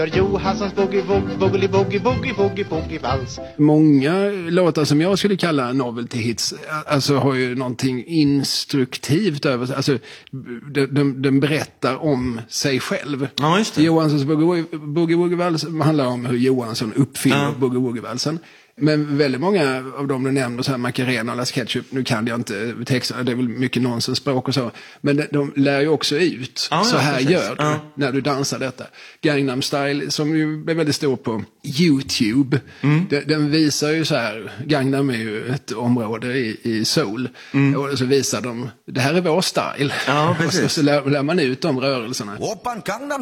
Johanssons boogie-woogie-boogie-woogie-boogie-woogie-vals. Många låtar som jag skulle kalla novelty hits, alltså har ju någonting instruktivt över sig. Alltså, den berättar om sig själv. Ja, just det. Johanssons boogie-woogie-vals handlar om hur Johansson uppfinner boogie-woogie-valsen. Men väldigt många av dem du nämner, så här Macarena och Las Ketchup, nu kan jag inte texterna, det är väl mycket nonsensspråk och så, men de lär ju också ut, så här precis. Gör du när du dansar detta. Gangnam Style, som ju är väldigt stor på YouTube, den visar ju så här, Gangnam är ju ett område i Seoul, och så visar de, det här är vår style, och så lär man ut de rörelserna.